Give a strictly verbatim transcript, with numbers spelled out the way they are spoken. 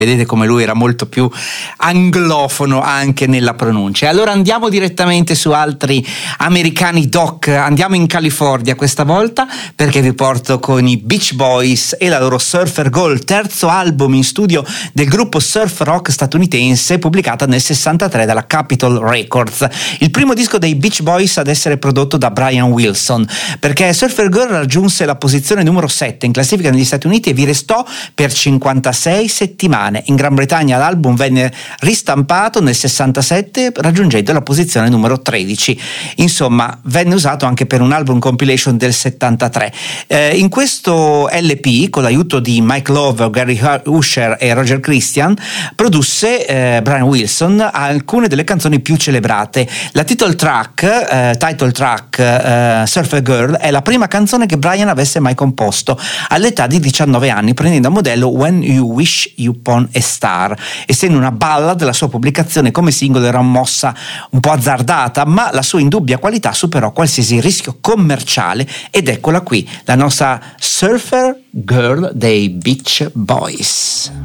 Vedete come lui era molto più anglofono anche nella pronuncia. E allora andiamo direttamente su altri americani doc, andiamo in California questa volta perché vi porto con i Beach Boys e la loro Surfer Girl, terzo album in studio del gruppo surf rock statunitense, pubblicata nel sessantatré dalla Capitol Records. Il primo disco dei Beach Boys ad essere prodotto da Brian Wilson, perché Surfer Girl raggiunse la posizione numero sette in classifica negli Stati Uniti e vi restò per cinquantasei settimane. In Gran Bretagna l'album venne ristampato nel sessantasette raggiungendo la posizione numero tredici. Insomma, venne usato anche per un album compilation del settantatré. Eh, in questo L P, con l'aiuto di Mike Love, Gary Usher e Roger Christian, produsse eh, Brian Wilson alcune delle canzoni più celebrate. La title track, eh, title track eh, Surfer Girl, è la prima canzone che Brian avesse mai composto all'età di diciannove anni, prendendo a modello When You Wish You Upon a Star. Essendo una ballad, la sua pubblicazione come singolo era una mossa un po' azzardata, ma la sua indubbia qualità superò qualsiasi rischio commerciale, ed eccola qui, la nostra Surfer Girl dei Beach Boys.